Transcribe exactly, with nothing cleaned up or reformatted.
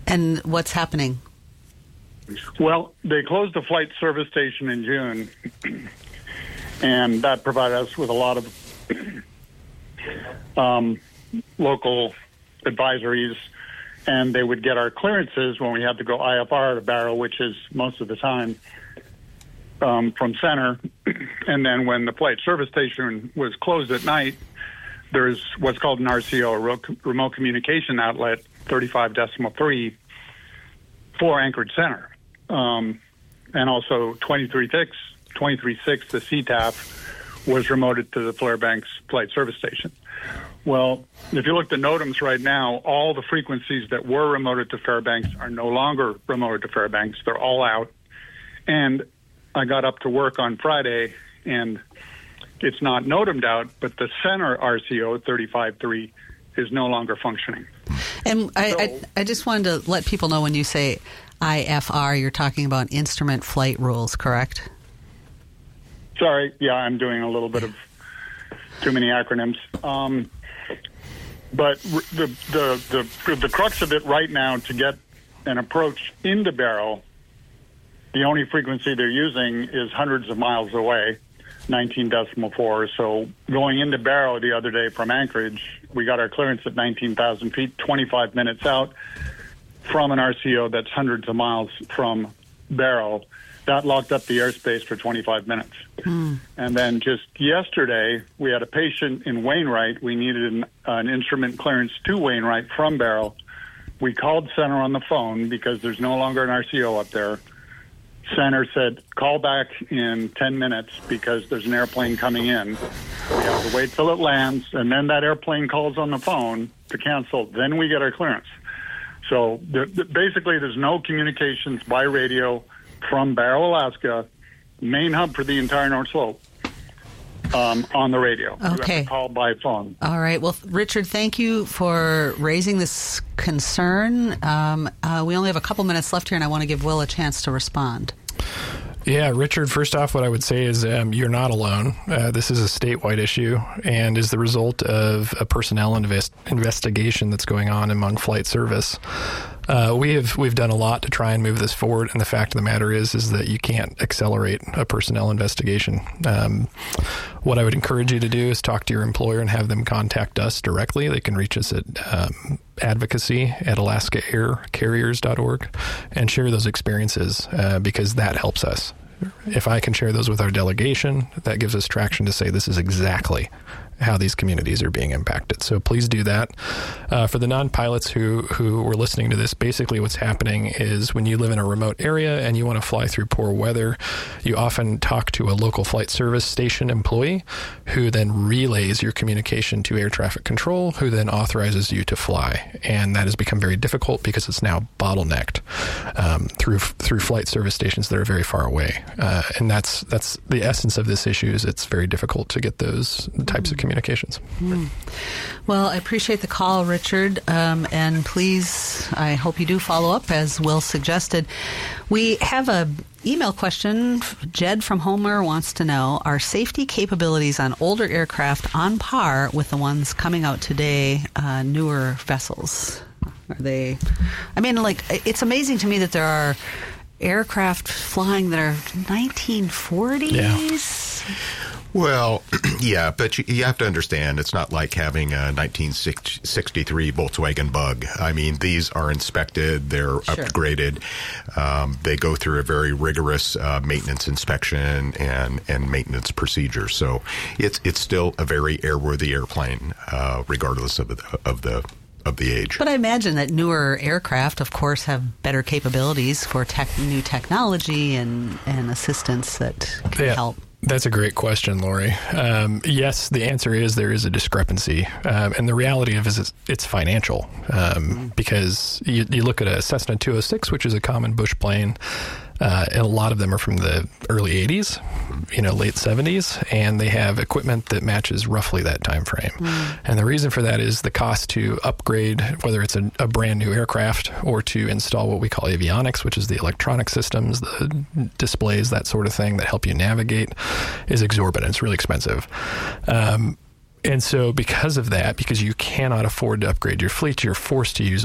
And what's happening? Well, they closed the flight service station in June, and that provided us with a lot of um, local advisories, and they would get our clearances when we had to go I F R to Barrow, which is most of the time um, from center. And then when the flight service station was closed at night, there's what's called an R C O, a remote communication outlet, thirty-five decimal three, for Anchorage Center. Um, and also twenty-three six, the C T A F, was remoted to the Fairbanks Flight Service Station. Well, if you look at NOTAMs right now, all the frequencies that were remoted to Fairbanks are no longer remoted to Fairbanks. They're all out. And I got up to work on Friday, and it's not NOTAMed out, but the center R C O, thirty-five three, is no longer functioning. And I, so, I, I just wanted to let people know, when you say I F R, you're talking about Instrument Flight Rules, correct? Sorry, yeah, I'm doing a little bit of too many acronyms. Um, but the, the the the crux of it right now, to get an approach into Barrow, the only frequency they're using is hundreds of miles away, nineteen decimal four. So going into Barrow the other day from Anchorage, we got our clearance at nineteen thousand feet, twenty-five minutes out from an R C O that's hundreds of miles from Barrow. That locked up the airspace for twenty-five minutes. Mm. And then just yesterday, we had a patient in Wainwright. We needed an, an instrument clearance to Wainwright from Barrow. We called center on the phone because there's no longer an R C O up there. Center said, call back in ten minutes because there's an airplane coming in. We have to wait till it lands, and then that airplane calls on the phone to cancel. Then we get our clearance. So the, the, basically, there's no communications by radio from Barrow, Alaska, main hub for the entire North Slope, um, on the radio. Okay. You have to call by phone. All right. Well, Richard, thank you for raising this concern. Um, uh, we only have a couple minutes left here, and I want to give Will a chance to respond. Yeah, Richard, first off, what I would say is um, you're not alone. Uh, this is a statewide issue and is the result of a personnel invest- investigation that's going on among flight service. Uh, we have we've done a lot to try and move this forward, and the fact of the matter is is that you can't accelerate a personnel investigation. Um, what I would encourage you to do is talk to your employer and have them contact us directly. They can reach us at um, advocacy at alaska air carriers dot org and share those experiences uh, because that helps us. If I can share those with our delegation, that gives us traction to say this is exactly how these communities are being impacted. So please do that. Uh, for the non-pilots who, who were listening to this, basically what's happening is when you live in a remote area and you want to fly through poor weather, you often talk to a local flight service station employee who then relays your communication to air traffic control, who then authorizes you to fly. And that has become very difficult because it's now bottlenecked um, through through flight service stations that are very far away. Uh, and that's that's the essence of this issue, is it's very difficult to get those types of communications. Mm. Well, I appreciate the call, Richard, um, and please, I hope you do follow up, as Will suggested. We have a email question. Jed from Homer wants to know, are safety capabilities on older aircraft on par with the ones coming out today, uh, newer vessels? Are they, I mean, like, it's amazing to me that there are aircraft flying that are nineteen forties. Yeah. Well, yeah, but you, you have to understand, it's not like having a nineteen sixty-three Volkswagen Bug. I mean, these are inspected, they're sure. upgraded, um, they go through a very rigorous uh, maintenance inspection and, and maintenance procedure. So it's it's still a very airworthy airplane, uh, regardless of the, of the of the age. But I imagine that newer aircraft, of course, have better capabilities for tech, new technology and, and assistance that can yeah. help. That's a great question, Lori. Um, yes, the answer is there is a discrepancy. Um, and the reality of it is it's financial um, because you, you look at a Cessna two oh six, which is a common bush plane, uh, and a lot of them are from the early eighties, you know, late seventies, and they have equipment that matches roughly that time frame. Mm. And the reason for that is the cost to upgrade, whether it's a, a brand new aircraft or to install what we call avionics, which is the electronic systems, the displays, that sort of thing that help you navigate, is exorbitant. It's really expensive. Um, and so because of that, because you cannot afford to upgrade your fleet, you're forced to use